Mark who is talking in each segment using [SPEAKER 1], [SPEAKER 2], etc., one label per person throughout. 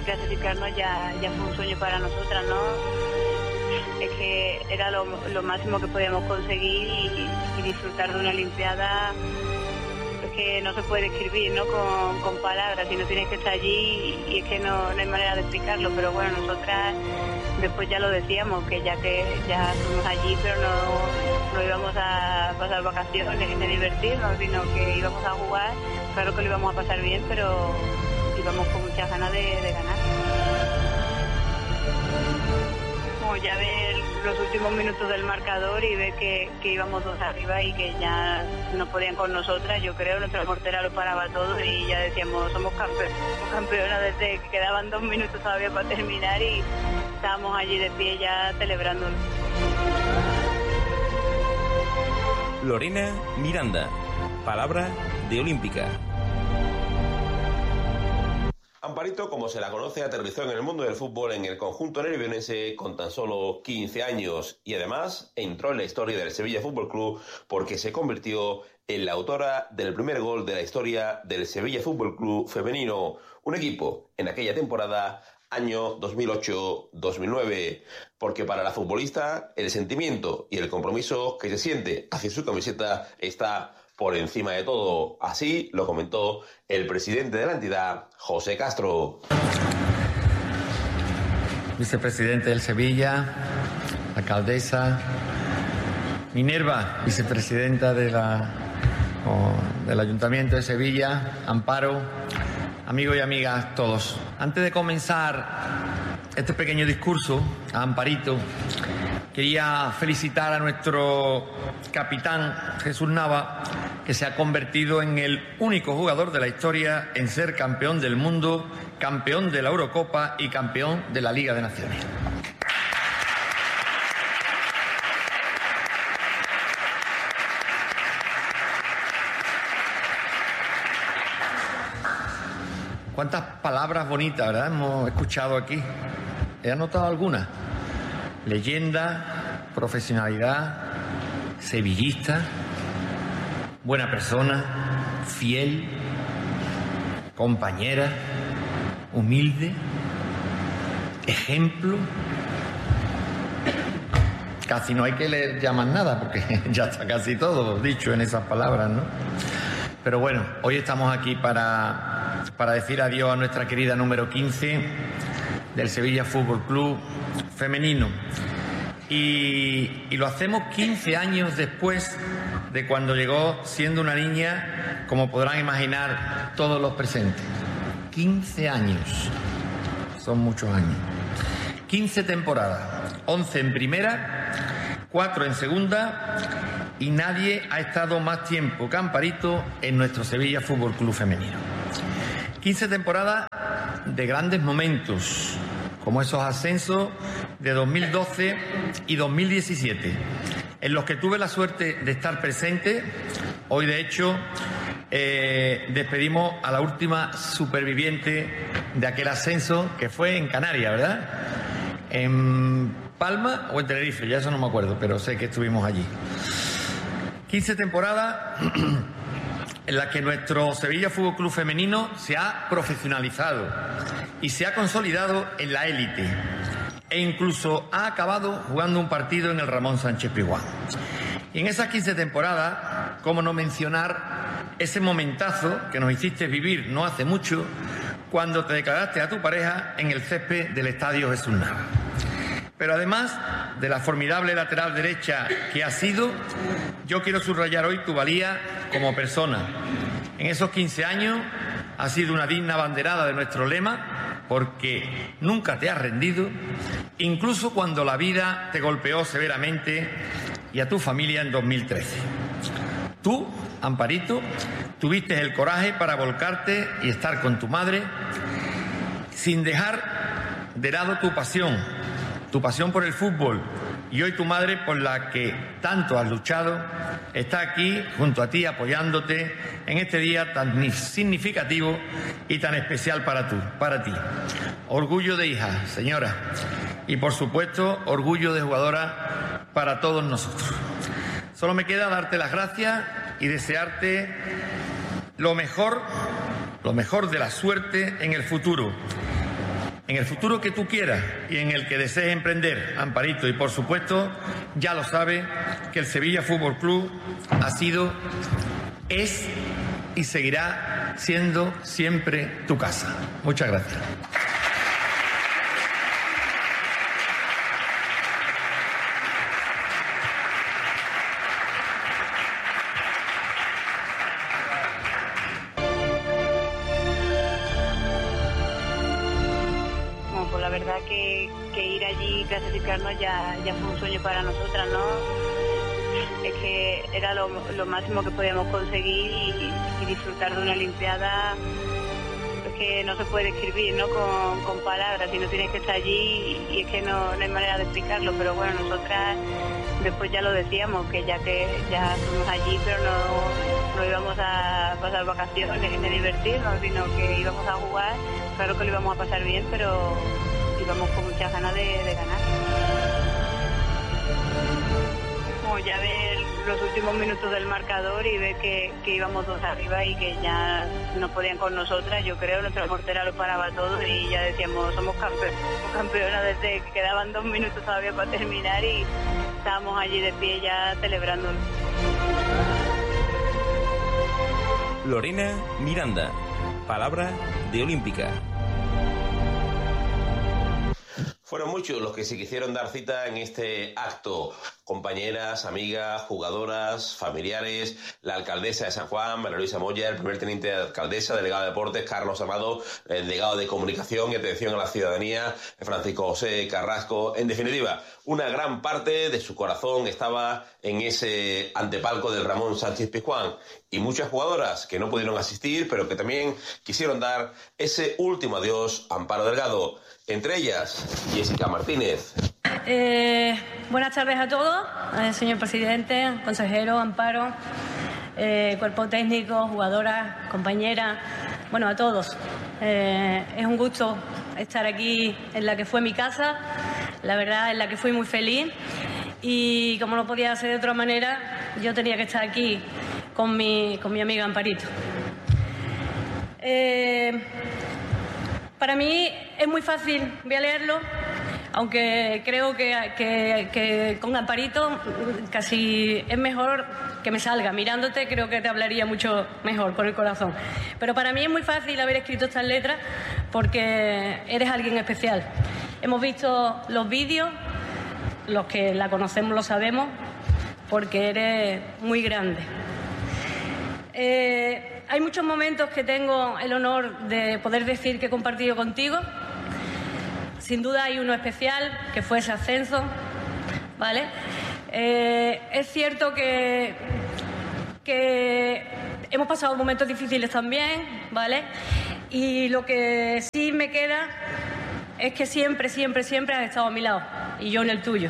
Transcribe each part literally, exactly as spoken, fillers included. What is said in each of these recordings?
[SPEAKER 1] clasificarnos ya, ya fue un sueño para nosotras, ¿no? Es que era lo, lo máximo que podíamos conseguir y, y disfrutar de una Olimpiada. Es que no se puede describir, ¿no? Con, con palabras, si no tienes que estar allí y, y es que no, no hay manera de explicarlo, pero bueno, nosotras después ya lo decíamos, que ya que ya estuvimos allí, pero no, no íbamos a pasar vacaciones ni divertirnos, sino que íbamos a jugar. Claro que lo íbamos a pasar bien, pero íbamos con muchas ganas de, de ganar. Como ya ver los últimos minutos del marcador y ver que, que íbamos dos arriba y que ya no podían con nosotras, yo creo, nuestra portera lo paraba todo y ya decíamos, somos campeonas, somos campeonas desde que quedaban dos minutos todavía para terminar y estábamos allí de pie ya celebrándolo.
[SPEAKER 2] Lorena Miranda, palabra de olímpica.
[SPEAKER 3] Amparito, como se la conoce, aterrizó en el mundo del fútbol en el conjunto nervionense con tan solo quince años y además entró en la historia del Sevilla Fútbol Club porque se convirtió en la autora del primer gol de la historia del Sevilla Fútbol Club femenino, un equipo en aquella temporada año dos mil ocho dos mil nueve, porque para la futbolista el sentimiento y el compromiso que se siente hacia su camiseta está por encima de todo. Así lo comentó el presidente de la entidad, José Castro.
[SPEAKER 4] Vicepresidente del Sevilla, alcaldesa, Minerva, vicepresidenta de la, o, del Ayuntamiento de Sevilla, Amparo, amigos y amigas todos. Antes de comenzar este pequeño discurso a Amparito, quería felicitar a nuestro capitán Jesús Nava, que se ha convertido en el único jugador de la historia en ser campeón del mundo, campeón de la Eurocopa y campeón de la Liga de Naciones. ¿Cuántas palabras bonitas, verdad, hemos escuchado aquí? ¿He anotado algunas? Leyenda, profesionalidad, sevillista, buena persona, fiel, compañera, humilde, ejemplo. Casi no hay que leer ya más nada porque ya está casi todo dicho en esas palabras, ¿no? Pero bueno, hoy estamos aquí para, para decir adiós a nuestra querida número quince del Sevilla Fútbol Club femenino. Y, y lo hacemos quince años después de cuando llegó siendo una niña, como podrán imaginar todos los presentes. quince años. Son muchos años. quince temporadas. once en primera, cuatro en segunda y nadie ha estado más tiempo que Amparito en nuestro Sevilla Fútbol Club femenino. quince temporadas de grandes momentos, como esos ascensos de dos mil doce y dos mil diecisiete, en los que tuve la suerte de estar presente. Hoy, de hecho, eh, despedimos a la última superviviente de aquel ascenso, que fue en Canarias, ¿verdad? En Palma o en Tenerife, ya eso no me acuerdo, pero sé que estuvimos allí. quince temporadas en las que nuestro Sevilla Fútbol Club femenino se ha profesionalizado y se ha consolidado en la élite e incluso ha acabado jugando un partido en el Ramón Sánchez Pizjuán. Y en esas quince temporadas, cómo no mencionar ese momentazo que nos hiciste vivir no hace mucho cuando te declaraste a tu pareja en el césped del Estadio Jesús Nava. Pero además de la formidable lateral derecha que has sido, yo quiero subrayar hoy tu valía como persona. En esos quince años has sido una digna abanderada de nuestro lema, porque nunca te has rendido, incluso cuando la vida te golpeó severamente y a tu familia en dos mil trece. Tú, Amparito, tuviste el coraje para volcarte y estar con tu madre sin dejar de lado tu pasión, tu pasión por el fútbol, y hoy tu madre, por la que tanto has luchado, está aquí junto a ti apoyándote en este día tan significativo y tan especial para, tú, para ti. Orgullo de hija, señora, y por supuesto orgullo de jugadora para todos nosotros. Solo me queda darte las gracias y desearte lo mejor, lo mejor de la suerte en el futuro. en el futuro que tú quieras y en el que desees emprender, Amparito. Y por supuesto, ya lo sabes, que el Sevilla Fútbol Club ha sido, es y seguirá siendo siempre tu casa. Muchas gracias.
[SPEAKER 1] Que, que ir allí y clasificarnos ya, ya fue un sueño para nosotras, ¿no? Es que era lo, lo máximo que podíamos conseguir y, y disfrutar de una Olimpiada, es que no se puede describir, ¿no? Con, con palabras, si no tienes que estar allí y, y es que no, no hay manera de explicarlo, pero bueno, nosotras después ya lo decíamos, que ya que ya fuimos allí, pero no, no íbamos a pasar vacaciones ni a divertirnos, sino que íbamos a jugar, claro que lo íbamos a pasar bien, pero íbamos con muchas ganas de, de ganar. Como ya ver los últimos minutos del marcador y ver que, que íbamos dos arriba y que ya no podían con nosotras, yo creo, nuestra portera lo paraba todo y ya decíamos, somos campeonas, somos campeonas desde que quedaban dos minutos todavía para terminar y estábamos allí de pie ya celebrándolo.
[SPEAKER 2] Lorena Miranda, palabra de Olímpica.
[SPEAKER 3] Fueron muchos los que se quisieron dar cita en este acto. Compañeras, amigas, jugadoras, familiares, la alcaldesa de San Juan, María Luisa Moya, el primer teniente de alcaldesa, delegado de deportes, Carlos Amado, el delegado de comunicación y atención a la ciudadanía, Francisco José Carrasco. En definitiva, una gran parte de su corazón estaba en ese antepalco del Ramón Sánchez Pizjuán. Y muchas jugadoras que no pudieron asistir, pero que también quisieron dar ese último adiós a Amparo Delgado. Entre ellas, Jessica Martínez.
[SPEAKER 5] Eh, buenas tardes a todos, eh, señor presidente, consejero, Amparo, eh, cuerpo técnico, jugadoras, compañeras, bueno, a todos. Eh, es un gusto estar aquí en la que fue mi casa, la verdad, en la que fui muy feliz y como no podía ser de otra manera, yo tenía que estar aquí con mi, con mi amiga Amparito. Eh, Para mí es muy fácil, voy a leerlo, aunque creo que, que, que con Amparito casi es mejor que me salga. Mirándote creo que te hablaría mucho mejor, con el corazón. Pero para mí es muy fácil haber escrito estas letras porque eres alguien especial. Hemos visto los vídeos, los que la conocemos lo sabemos, porque eres muy grande. Eh, Hay muchos momentos que tengo el honor de poder decir que he compartido contigo. Sin duda hay uno especial, que fue ese ascenso, ¿vale? Eh, es cierto que, que hemos pasado momentos difíciles también, ¿vale? Y lo que sí me queda es que siempre, siempre, siempre has estado a mi lado y yo en el tuyo.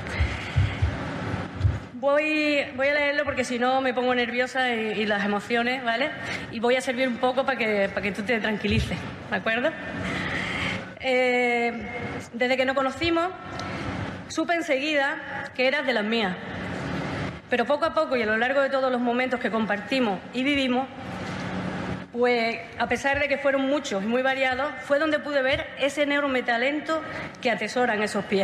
[SPEAKER 5] Voy, voy a leerlo porque si no me pongo nerviosa y, y las emociones, ¿vale? Y voy a servir un poco para que, para que tú te tranquilices, ¿de acuerdo? Eh, desde que nos conocimos, supe enseguida que eras de las mías. Pero poco a poco y a lo largo de todos los momentos que compartimos y vivimos, pues a pesar de que fueron muchos y muy variados, fue donde pude ver ese enorme talento que atesoran esos pies.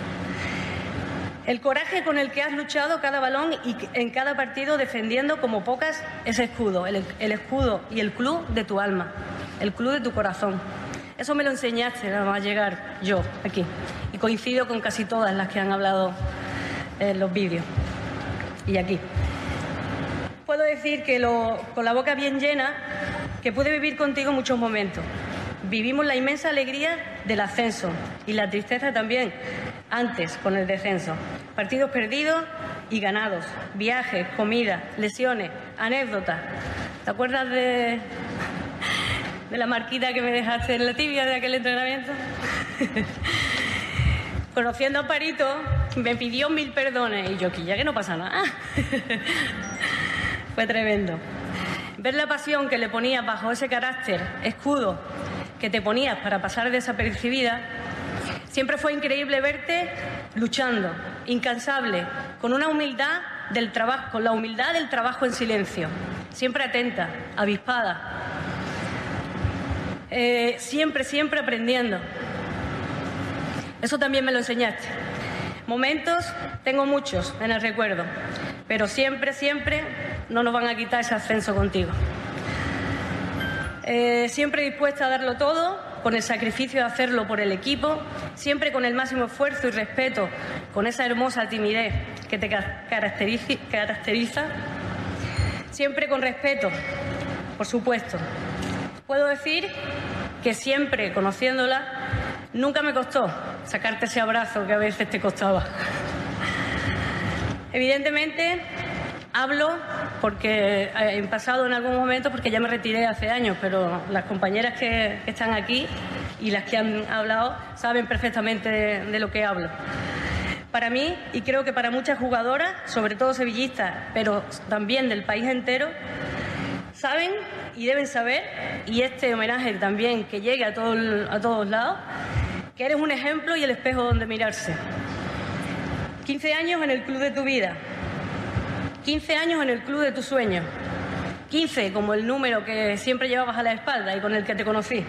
[SPEAKER 5] El coraje con el que has luchado cada balón y en cada partido defendiendo como pocas ese escudo, el, el escudo y el club de tu alma, el club de tu corazón. Eso me lo enseñaste nada más llegar yo aquí. Y coincido con casi todas las que han hablado en los vídeos y aquí. Puedo decir que lo, con la boca bien llena que pude vivir contigo muchos momentos. Vivimos la inmensa alegría del ascenso y la tristeza también, antes con el descenso. Partidos perdidos y ganados, viajes, comida, lesiones, anécdotas. ¿Te acuerdas de, de la marquita que me dejaste en la tibia de aquel entrenamiento? Conociendo a Amparito, me pidió mil perdones y yo aquí ya que no pasa nada. Fue tremendo. Ver la pasión que le ponías bajo ese carácter, escudo, que te ponías para pasar desapercibida. Siempre fue increíble verte luchando, incansable, con una humildad del trabajo, con la humildad del trabajo en silencio, siempre atenta, avispada, eh, siempre, siempre aprendiendo. Eso también me lo enseñaste. Momentos tengo muchos en el recuerdo, pero siempre, siempre no nos van a quitar ese ascenso contigo. Eh, siempre dispuesta a darlo todo, con el sacrificio de hacerlo por el equipo, siempre con el máximo esfuerzo y respeto, con esa hermosa timidez que te caracteriza, siempre con respeto, por supuesto. Puedo decir que siempre, conociéndola, nunca me costó sacarte ese abrazo que a veces te costaba. Evidentemente, hablo porque he pasado en algún momento, porque ya me retiré hace años, pero las compañeras que, que están aquí y las que han hablado saben perfectamente de, de lo que hablo. Para mí, y creo que para muchas jugadoras, sobre todo sevillistas, pero también del país entero, saben y deben saber, y este homenaje también que llegue a, todo, a todos lados, que eres un ejemplo y el espejo donde mirarse. quince años en el club de tu vida, quince años en el club de tus sueños, quince como el número que siempre llevabas a la espalda y con el que te conocí.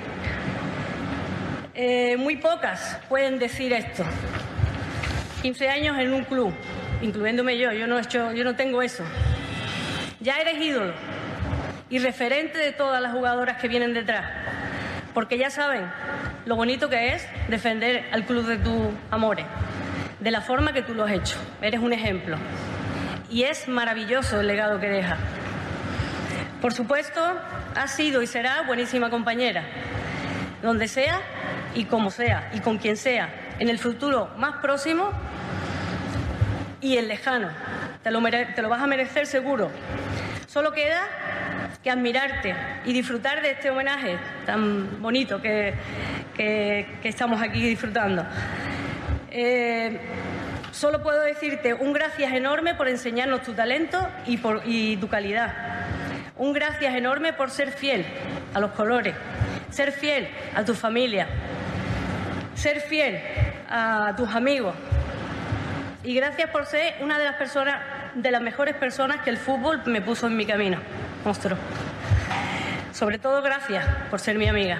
[SPEAKER 5] Eh, muy pocas pueden decir esto. quince años en un club, incluyéndome yo, yo no, he hecho, yo no tengo eso. Ya eres ídolo y referente de todas las jugadoras que vienen detrás, porque ya saben lo bonito que es defender al club de tus amores, de la forma que tú lo has hecho. Eres un ejemplo. Y es maravilloso el legado que deja. Por supuesto, has sido y será buenísima compañera, donde sea y como sea, y con quien sea, en el futuro más próximo y el lejano. Te lo, mere- te lo vas a merecer seguro. Solo queda que admirarte y disfrutar de este homenaje tan bonito que, que, que estamos aquí disfrutando. Eh, Solo puedo decirte un gracias enorme por enseñarnos tu talento y, por, y tu calidad. Un gracias enorme por ser fiel a los colores, ser fiel a tu familia, ser fiel a tus amigos. Y gracias por ser una de las personas, de las mejores personas que el fútbol me puso en mi camino. Monstruo. Sobre todo, gracias por ser mi amiga.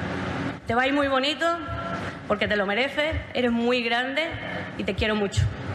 [SPEAKER 5] Te va a ir muy bonito porque te lo mereces, eres muy grande y te quiero mucho.